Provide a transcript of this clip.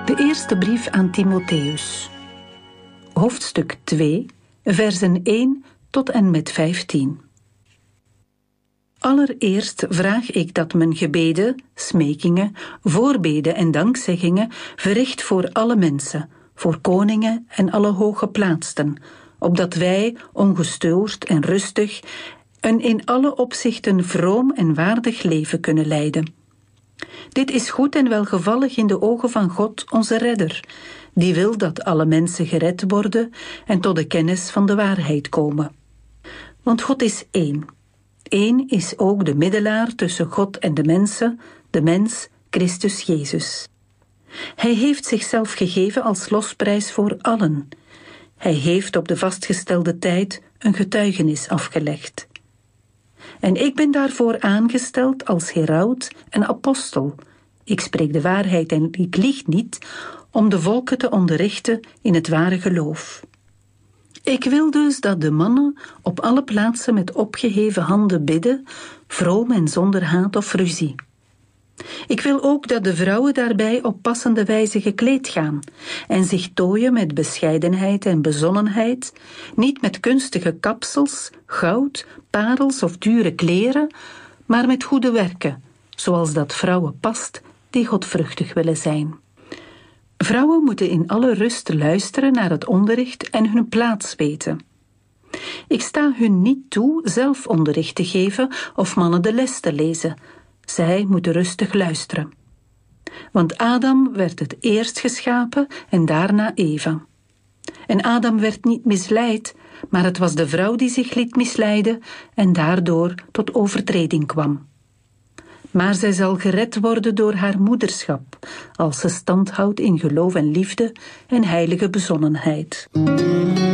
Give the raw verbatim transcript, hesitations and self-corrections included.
De eerste brief aan Timotheus. Hoofdstuk twee, versen één tot en met vijftien. Allereerst vraag ik dat men gebeden, smekingen, voorbeden en dankzeggingen verricht voor alle mensen, voor koningen en alle hooggeplaatsten, opdat wij, ongestoord en rustig, een in alle opzichten vroom en waardig leven kunnen leiden. Dit is goed en welgevallig in de ogen van God, onze Redder, die wil dat alle mensen gered worden en tot de kennis van de waarheid komen. Want God is één. Eén is ook de middelaar tussen God en de mensen, de mens, Christus Jezus. Hij heeft zichzelf gegeven als losprijs voor allen. Hij heeft op de vastgestelde tijd een getuigenis afgelegd. En ik ben daarvoor aangesteld als heraut en apostel. Ik spreek de waarheid en ik lieg niet, om de volken te onderrichten in het ware geloof. Ik wil dus dat de mannen op alle plaatsen met opgeheven handen bidden, vroom en zonder haat of ruzie. Ik wil ook dat de vrouwen daarbij op passende wijze gekleed gaan en zich tooien met bescheidenheid en bezonnenheid, niet met kunstige kapsels, goud, parels of dure kleren, maar met goede werken, zoals dat vrouwen past die godvruchtig willen zijn. Vrouwen moeten in alle rust luisteren naar het onderricht en hun plaats weten. Ik sta hun niet toe zelf onderricht te geven of mannen de les te lezen. Zij moeten rustig luisteren. Want Adam werd het eerst geschapen en daarna Eva. En Adam werd niet misleid, maar het was de vrouw die zich liet misleiden en daardoor tot overtreding kwam. Maar zij zal gered worden door haar moederschap, als ze stand houdt in geloof en liefde en heilige bezonnenheid.